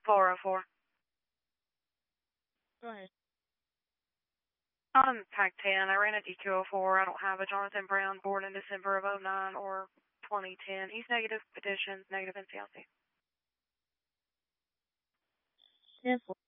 404. Go ahead. I'm Pac 10. I ran a DQ04. I don't have a Jonathan Brown born in December of '09 or 2010. He's negative petitions, negative NCLC. 10-4.